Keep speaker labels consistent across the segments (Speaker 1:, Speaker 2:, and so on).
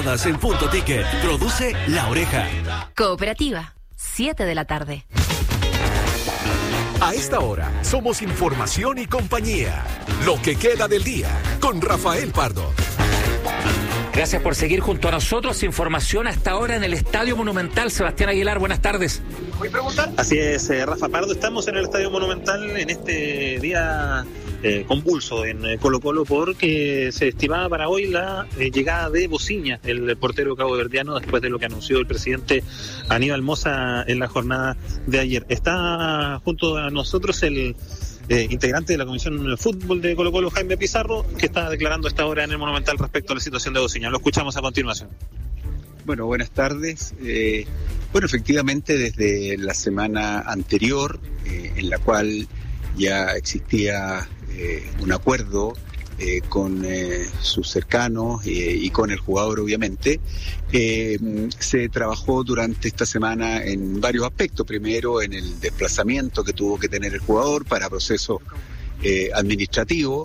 Speaker 1: En Punto Ticket, produce La Oreja.
Speaker 2: Cooperativa, 7 de la tarde.
Speaker 3: A esta hora, somos información y compañía. Lo que queda del día, con Rafael Pardo.
Speaker 4: Gracias por seguir junto a nosotros. Información hasta ahora en el Estadio Monumental. Sebastián Aguilar, buenas tardes.
Speaker 5: ¿Voy a preguntar? Así es, Rafa Pardo. Estamos en el Estadio Monumental en este día convulso en Colo-Colo porque se estimaba para hoy la llegada de Bociña, el portero caboverdiano, después de lo que anunció el presidente Aníbal Mosa en la jornada de ayer. Está junto a nosotros el integrante de la Comisión de Fútbol de Colo-Colo, Jaime Pizarro, que está declarando a esta hora en el Monumental respecto a la situación de Bociña. Lo escuchamos a continuación.
Speaker 6: Bueno, buenas tardes. Bueno, efectivamente, desde la semana anterior, en la cual ya existía un acuerdo con sus cercanos y con el jugador, obviamente, se trabajó durante esta semana en varios aspectos. Primero, en el desplazamiento que tuvo que tener el jugador para procesos administrativos.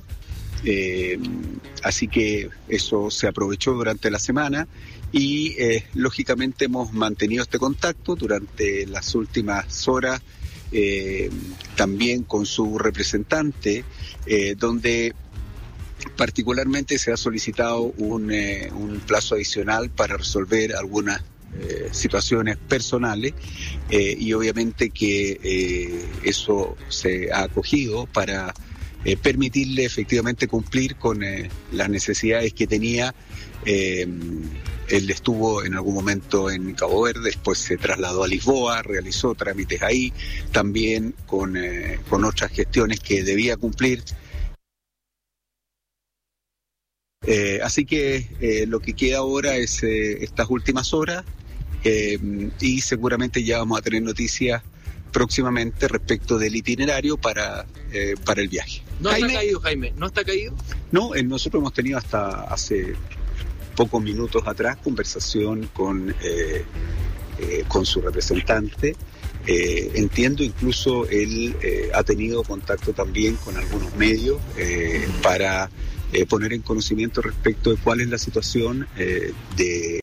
Speaker 6: Así que eso se aprovechó durante la semana y lógicamente hemos mantenido este contacto durante las últimas horas, también con su representante, donde particularmente se ha solicitado un plazo adicional para resolver algunas situaciones personales, y obviamente que eso se ha acogido para permitirle efectivamente cumplir con las necesidades que tenía. Él estuvo en algún momento en Cabo Verde, después se trasladó a Lisboa, realizó trámites ahí, también con otras gestiones que debía cumplir. Así que lo que queda ahora es estas últimas horas, y seguramente ya vamos a tener noticias próximamente respecto del itinerario para el viaje.
Speaker 7: ¿No está caído, Jaime? ¿No está caído?
Speaker 6: No, nosotros hemos tenido hasta hace pocos minutos atrás conversación con su representante. Entiendo incluso él ha tenido contacto también con algunos medios para poner en conocimiento respecto de cuál es la situación de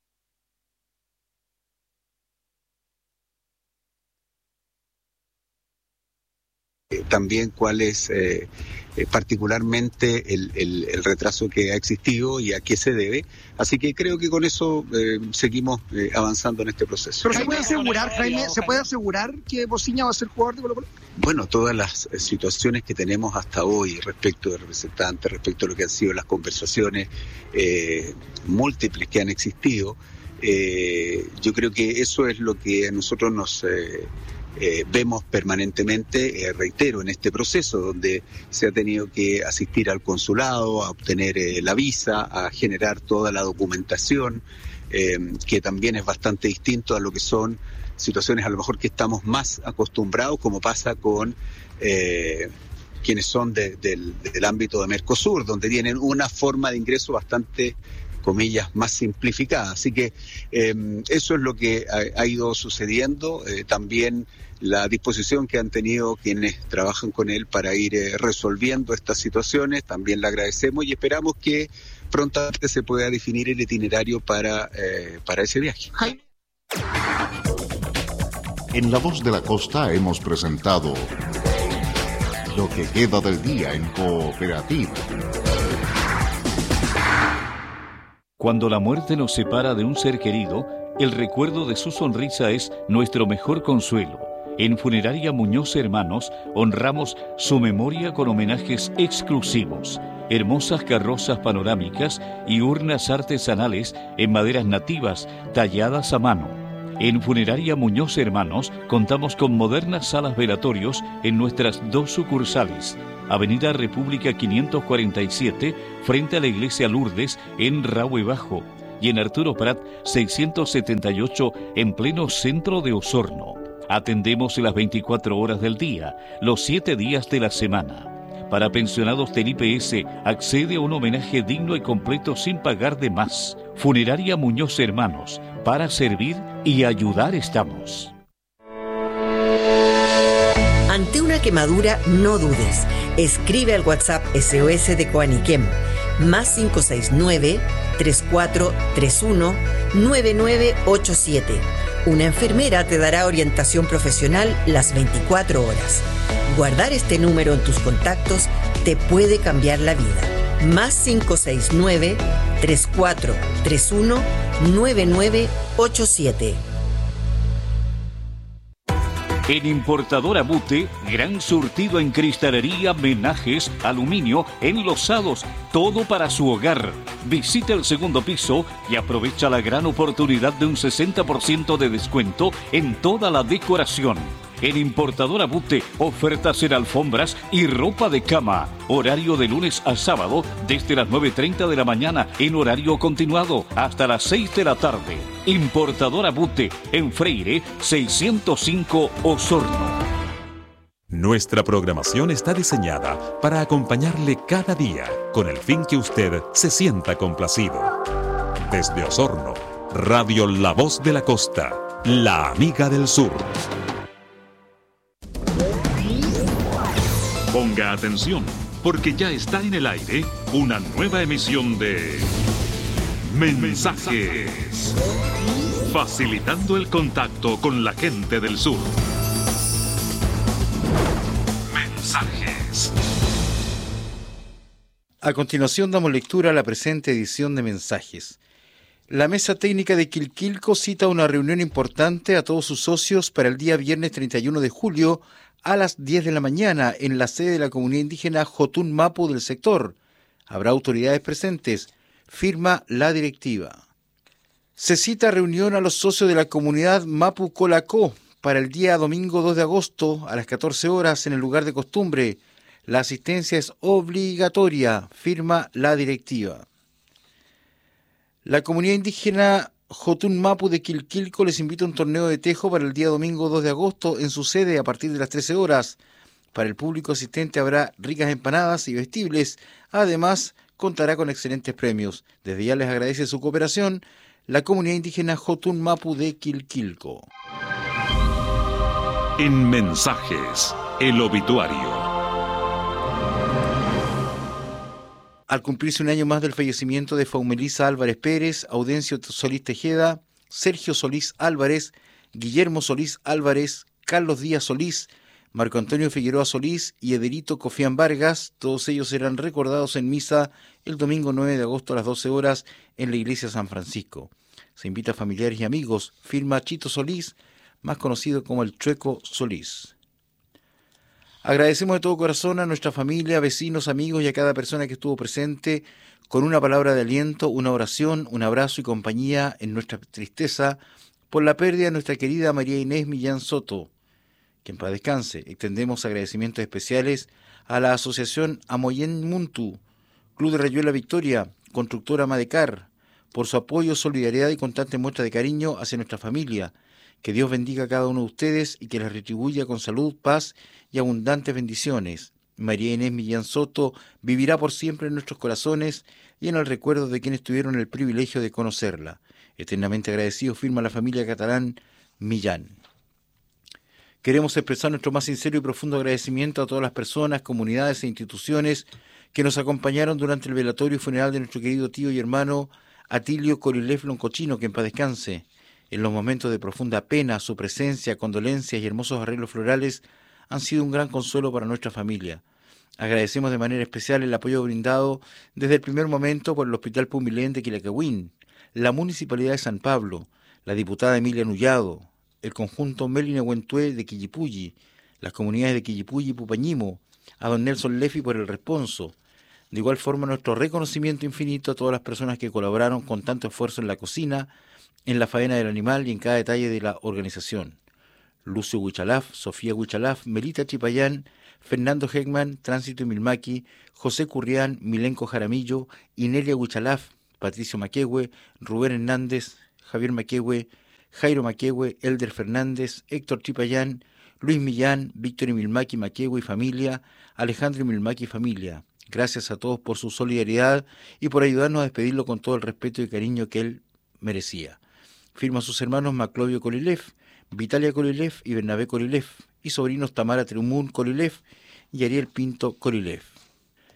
Speaker 6: también cuál es particularmente el retraso que ha existido y a qué se debe. Así que creo que con eso seguimos avanzando en este proceso.
Speaker 8: ¿Pero se puede asegurar, Jaime, que Bociña va a ser jugador de Colo-Colo?
Speaker 6: Bueno, todas las situaciones que tenemos hasta hoy respecto de representantes, respecto a lo que han sido las conversaciones múltiples que han existido, yo creo que eso es lo que a nosotros nos vemos permanentemente, reitero, en este proceso donde se ha tenido que asistir al consulado, a obtener la visa, a generar toda la documentación, que también es bastante distinto a lo que son situaciones a lo mejor que estamos más acostumbrados, como pasa con quienes son del ámbito de Mercosur, donde tienen una forma de ingreso bastante, comillas, más simplificada. Así que eso es lo que ha ido sucediendo. También la disposición que han tenido quienes trabajan con él para ir resolviendo estas situaciones, también la agradecemos y esperamos que prontamente se pueda definir el itinerario para ese viaje.
Speaker 9: En La Voz de la Costa hemos presentado Lo que queda del día en Cooperativa.
Speaker 10: Cuando la muerte nos separa de un ser querido, el recuerdo de su sonrisa es nuestro mejor consuelo. En Funeraria Muñoz Hermanos honramos su memoria con homenajes exclusivos, hermosas carrozas panorámicas y urnas artesanales en maderas nativas talladas a mano. En Funeraria Muñoz Hermanos contamos con modernas salas velatorios en nuestras 2 sucursales. Avenida República 547, frente a la Iglesia Lourdes, en Rahue Bajo, y en Arturo Prat 678, en pleno centro de Osorno. Atendemos las 24 horas del día, los 7 días de la semana. Para pensionados del IPS, accede a un homenaje digno y completo sin pagar de más. Funeraria Muñoz Hermanos, para servir y ayudar estamos.
Speaker 11: Ante una quemadura, no dudes. Escribe al WhatsApp SOS de Coaniquem. Más 569-3431-9987. Una enfermera te dará orientación profesional las 24 horas. Guardar este número en tus contactos te puede cambiar la vida. Más 569-3431-9987.
Speaker 10: En Importadora Bute, gran surtido en cristalería, menajes, aluminio, enlosados, todo para su hogar. Visita el segundo piso y aprovecha la gran oportunidad de un 60% de descuento en toda la decoración. En Importadora Bute, ofertas en alfombras y ropa de cama. Horario de lunes a sábado desde las 9:30 de la mañana en horario continuado hasta las 6 de la tarde. Importadora Bute, en Freire 605 Osorno.
Speaker 12: Nuestra programación está diseñada para acompañarle cada día con el fin que usted se sienta complacido. Desde Osorno, Radio La Voz de la Costa, la amiga del sur.
Speaker 13: Ponga atención, porque ya está en el aire una nueva emisión de Mensajes, facilitando el contacto con la gente del sur. Mensajes.
Speaker 14: A continuación damos lectura a la presente edición de Mensajes. La Mesa Técnica de Quilquilco cita una reunión importante a todos sus socios para el día viernes 31 de julio a las 10 de la mañana en la sede de la comunidad indígena Jotun Mapu del sector. Habrá autoridades presentes. Firma la directiva. Se cita reunión a los socios de la comunidad Mapu Colacó para el día domingo 2 de agosto a las 14 horas en el lugar de costumbre. La asistencia es obligatoria. Firma la directiva. La comunidad indígena Jotun Mapu de Quilquilco les invita a un torneo de tejo para el día domingo 2 de agosto en su sede a partir de las 13 horas. Para el público asistente habrá ricas empanadas y vestibles. Además, contará con excelentes premios. Desde ya les agradece su cooperación la comunidad indígena Jotun Mapu de Quilquilco.
Speaker 13: En Mensajes, el obituario.
Speaker 14: Al cumplirse un año más del fallecimiento de Faumelisa Álvarez Pérez, Audencio Solís Tejeda, Sergio Solís Álvarez, Guillermo Solís Álvarez, Carlos Díaz Solís, Marco Antonio Figueroa Solís y Ederito Cofián Vargas, todos ellos serán recordados en misa el domingo 9 de agosto a las 12 horas en la iglesia San Francisco. Se invita a familiares y amigos, firma Chito Solís, más conocido como el Chueco Solís. Agradecemos de todo corazón a nuestra familia, vecinos, amigos y a cada persona que estuvo presente con una palabra de aliento, una oración, un abrazo y compañía en nuestra tristeza por la pérdida de nuestra querida María Inés Millán Soto. Que en paz descanse. Extendemos agradecimientos especiales a la Asociación Amoyen Muntu, Club de Rayuela Victoria, Constructora Madecar, por su apoyo, solidaridad y constante muestra de cariño hacia nuestra familia. Que Dios bendiga a cada uno de ustedes y que les retribuya con salud, paz y abundantes bendiciones. María Inés Millán Soto vivirá por siempre en nuestros corazones y en el recuerdo de quienes tuvieron el privilegio de conocerla. Eternamente agradecido, firma la familia catalán Millán. Queremos expresar nuestro más sincero y profundo agradecimiento a todas las personas, comunidades e instituciones que nos acompañaron durante el velatorio y funeral de nuestro querido tío y hermano Atilio Corilev Loncochino, que en paz descanse. En los momentos de profunda pena, su presencia, condolencias y hermosos arreglos florales han sido un gran consuelo para nuestra familia. Agradecemos de manera especial el apoyo brindado desde el primer momento por el Hospital Pumilén de Quilacahuín, la Municipalidad de San Pablo, la diputada Emilia Nullado, el conjunto Melinehuentue de Quillipulli, las comunidades de Quillipulli y Pupañimo, a don Nelson Lefi por el responso. De igual forma, nuestro reconocimiento infinito a todas las personas que colaboraron con tanto esfuerzo en la cocina, en la faena del animal y en cada detalle de la organización. Lucio Huichalaf, Sofía Huichalaf, Melita Chipayán, Fernando Heckman, Tránsito Milmaqui, José Currián, Milenco Jaramillo, Inelia Huichalaf, Patricio Maquehue, Rubén Hernández, Javier Maquehue, Jairo Maquehue, Elder Fernández, Héctor Chipayán, Luis Millán, Víctor Milmaqui Maquehue y familia, Alejandro Milmaqui y familia. Gracias a todos por su solidaridad y por ayudarnos a despedirlo con todo el respeto y cariño que él merecía. Firma a sus hermanos Maclovio Corilev, Vitalia Corilev y Bernabé Corilev, y sobrinos Tamara Tremún Corilev y Ariel Pinto Corilev.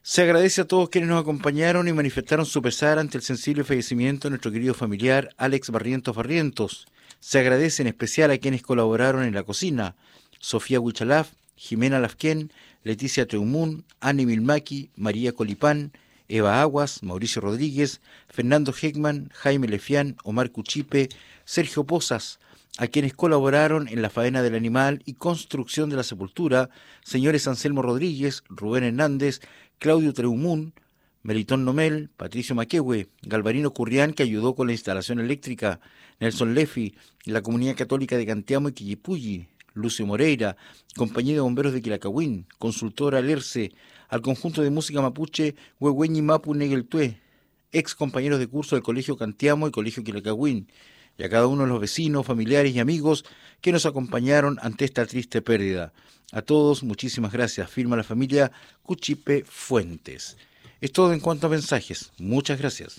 Speaker 14: Se agradece a todos quienes nos acompañaron y manifestaron su pesar ante el sensible fallecimiento de nuestro querido familiar Alex Barrientos. Se agradece en especial a quienes colaboraron en la cocina: Sofía Huichalaf, Jimena Lafquén, Leticia Treumún, Annie Milmaki, María Colipán, Eva Aguas, Mauricio Rodríguez, Fernando Heckman, Jaime Lefián, Omar Cuchipe, Sergio Pozas, a quienes colaboraron en la faena del animal y construcción de la sepultura, señores Anselmo Rodríguez, Rubén Hernández, Claudio Treumún, Melitón Nomel, Patricio Maquehue, Galvarino Currián, que ayudó con la instalación eléctrica, Nelson Lefi, la Comunidad Católica de Canteamo y Quillipulli, Lucio Moreira, Compañía de Bomberos de Quilacahuín, Consultora Alerce, al conjunto de música mapuche Huehueñi Mapu Negueltue, ex compañeros de curso del Colegio Canteamo y Colegio Quilacahuín, y a cada uno de los vecinos, familiares y amigos que nos acompañaron ante esta triste pérdida. A todos, muchísimas gracias. Firma la familia Cuchipe Fuentes. Es todo en cuanto a mensajes. Muchas gracias.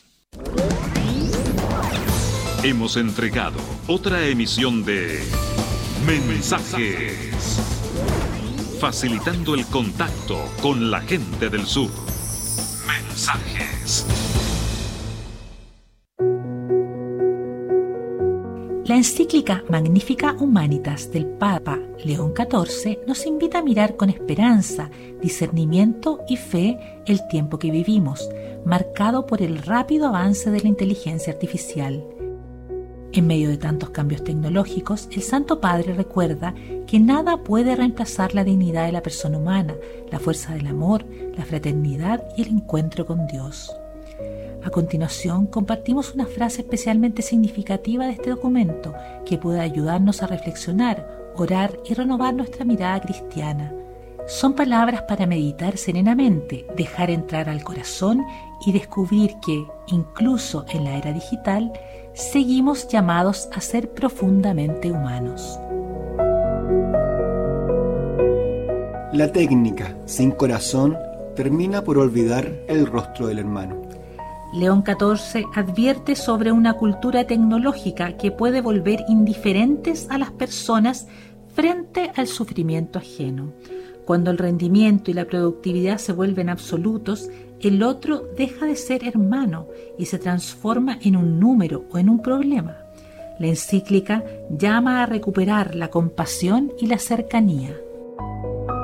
Speaker 13: Hemos entregado otra emisión de Mensajes, facilitando el contacto con la gente del sur. Mensajes.
Speaker 15: La encíclica Magnifica Humanitas del Papa León XIV nos invita a mirar con esperanza, discernimiento y fe el tiempo que vivimos, marcado por el rápido avance de la inteligencia artificial. En medio de tantos cambios tecnológicos, el Santo Padre recuerda que nada puede reemplazar la dignidad de la persona humana, la fuerza del amor, la fraternidad y el encuentro con Dios. A continuación, compartimos una frase especialmente significativa de este documento que puede ayudarnos a reflexionar, orar y renovar nuestra mirada cristiana. Son palabras para meditar serenamente, dejar entrar al corazón y descubrir que, incluso en la era digital, seguimos llamados a ser profundamente humanos.
Speaker 16: La técnica sin corazón termina por olvidar el rostro del hermano.
Speaker 15: León XIV advierte sobre una cultura tecnológica que puede volver indiferentes a las personas frente al sufrimiento ajeno. Cuando el rendimiento y la productividad se vuelven absolutos, el otro deja de ser hermano y se transforma en un número o en un problema. La encíclica llama a recuperar la compasión y la cercanía.